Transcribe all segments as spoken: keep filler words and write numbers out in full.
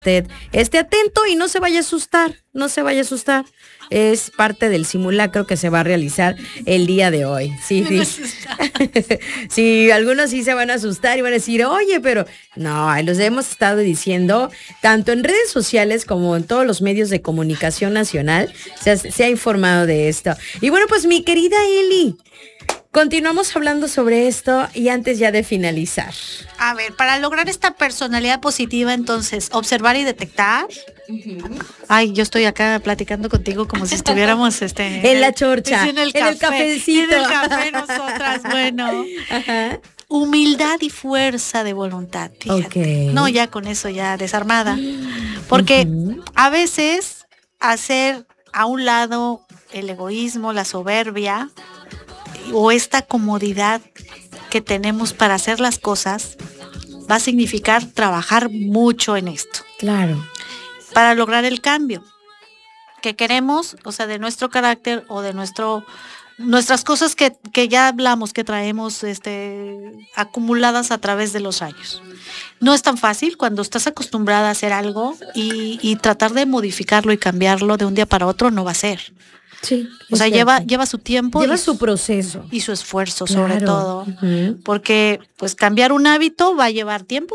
usted esté atento y no se vaya a asustar, no se vaya a asustar. Es parte del simulacro que se va a realizar el día de hoy. Sí, sí. Sí, algunos sí se van a asustar y van a decir, oye, pero no, los hemos estado diciendo, tanto en redes sociales como en todos los medios de comunicación nacional, se ha, se ha informado de esto. Y bueno, pues mi querida Eli, continuamos hablando sobre esto y antes ya de finalizar. A ver, para lograr esta personalidad positiva, entonces, observar y detectar. Uh-huh. Ay, yo estoy acá platicando contigo como si estuviéramos este, en la chorcha, en el, en café, el cafecito. En el café nosotras, bueno. Ajá. Humildad y fuerza de voluntad, fíjate. Okay. No, ya con eso ya desarmada. Porque uh-huh. a veces hacer a un lado el egoísmo, la soberbia o esta comodidad que tenemos para hacer las cosas va a significar trabajar mucho en esto. Claro. Para lograr el cambio que queremos, o sea, de nuestro carácter o de nuestro nuestras cosas que, que ya hablamos, que traemos este, acumuladas a través de los años. No es tan fácil cuando estás acostumbrada a hacer algo y, y tratar de modificarlo y cambiarlo de un día para otro no va a ser. Sí, o sea, lleva, lleva su tiempo. Lleva y su proceso. Y su esfuerzo, claro. Sobre todo. Uh-huh. Porque pues cambiar un hábito va a llevar tiempo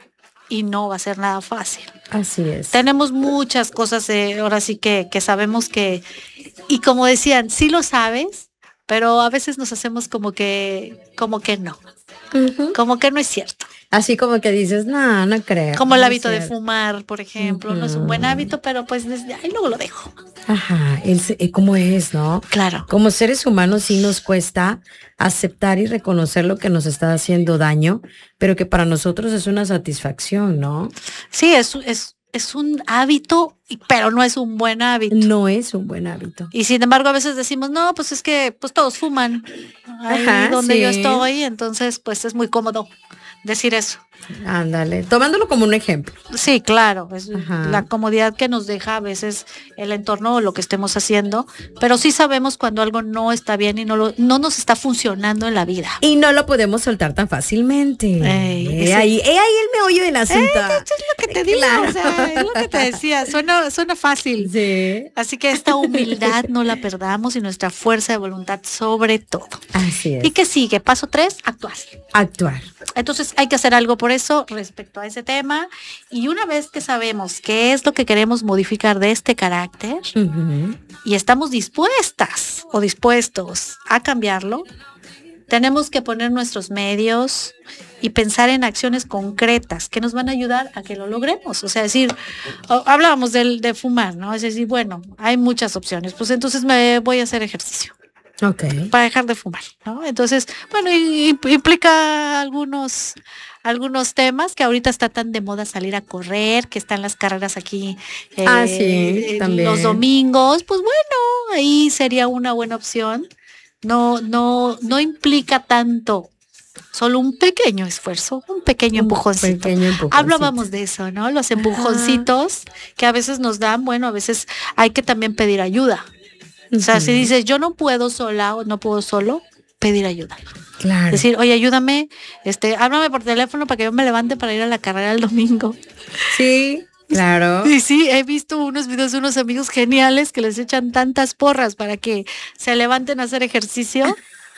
y no va a ser nada fácil. Así es. Tenemos muchas cosas, eh, ahora sí que, que sabemos que, y como decían, sí lo sabes, pero a veces nos hacemos como que, como que no. Uh-huh. Como que no es cierto. Así como que dices, no, no creo. Como el no hábito de fumar, por ejemplo, uh-huh. no es un buen hábito, pero pues desde ahí luego lo dejo. Ajá, es, ¿cómo es, no? Claro. Como seres humanos sí nos cuesta aceptar y reconocer lo que nos está haciendo daño, pero que para nosotros es una satisfacción, ¿no? Sí, es, es, es un hábito, pero no es un buen hábito. No es un buen hábito. Y sin embargo a veces decimos, no, pues es que pues todos fuman ahí Ajá, donde sí. yo estoy, entonces pues es muy cómodo decir eso. Ándale, tomándolo como un ejemplo. Sí, claro, es Ajá. la comodidad que nos deja a veces el entorno o lo que estemos haciendo, pero sí sabemos cuando algo no está bien y no lo, no nos está funcionando en la vida. Y no lo podemos soltar tan fácilmente. Ey, eh, ahí, eh, ahí el meollo del asunto. Eh, eso es lo que te digo, claro. O sea, es lo que te decía, suena, suena fácil. Sí. Así que esta humildad no la perdamos y nuestra fuerza de voluntad sobre todo. Así es. ¿Y qué sigue? Paso tres, actuar. Actuar. Entonces hay que hacer algo por eso respecto a ese tema y una vez que sabemos qué es lo que queremos modificar de este carácter uh-huh. y estamos dispuestas o dispuestos a cambiarlo, tenemos que poner nuestros medios y pensar en acciones concretas que nos van a ayudar a que lo logremos. O sea, decir, oh, hablábamos de, de fumar, ¿no? Es decir, bueno, hay muchas opciones, pues entonces me voy a hacer ejercicio. Okay. Para dejar de fumar, ¿no? Entonces, bueno, y, y, implica algunos, algunos temas que ahorita está tan de moda salir a correr, que están las carreras aquí eh, ah, sí, también. Los domingos, pues bueno, ahí sería una buena opción. No, no, no implica tanto. Solo un pequeño esfuerzo, un pequeño un empujoncito. Pequeño empujoncito. Hablábamos de eso, ¿no? Los empujoncitos Ajá. que a veces nos dan, bueno, a veces hay que también pedir ayuda. O sea, si dices, yo no puedo sola o no puedo solo, pedir ayuda. Claro. Decir, oye, ayúdame, este, háblame por teléfono para que yo me levante para ir a la carrera el domingo. Sí, claro. Y sí, he visto unos videos de unos amigos geniales que les echan tantas porras para que se levanten a hacer ejercicio.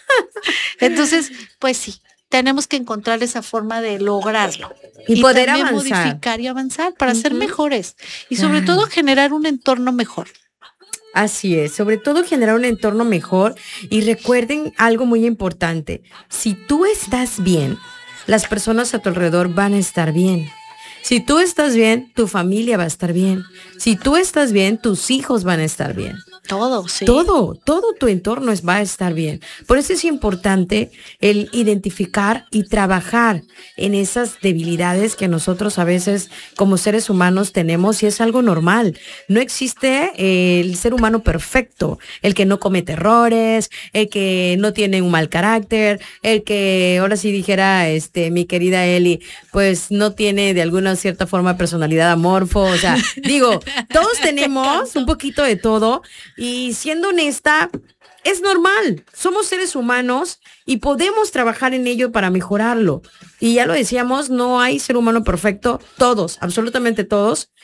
Entonces, pues sí, tenemos que encontrar esa forma de lograrlo. Y, y poder avanzar. Modificar y avanzar para uh-huh. ser mejores. Y sobre claro. todo generar un entorno mejor. Así es, sobre todo generar un entorno mejor y recuerden algo muy importante, si tú estás bien, las personas a tu alrededor van a estar bien. Si tú estás bien, tu familia va a estar bien. Si tú estás bien, tus hijos van a estar bien. Todo, sí. Todo, todo tu entorno es, va a estar bien. Por eso es importante el identificar y trabajar en esas debilidades que nosotros a veces como seres humanos tenemos y es algo normal. No existe eh, el ser humano perfecto, el que no comete errores, el que no tiene un mal carácter, el que, ahora sí dijera este mi querida Eli, pues no tiene de alguna cierta forma personalidad amorfo. O sea, digo, todos tenemos un poquito de todo. Y siendo honesta, es normal, somos seres humanos y podemos trabajar en ello para mejorarlo. Y ya lo decíamos, no hay ser humano perfecto, todos, absolutamente todos,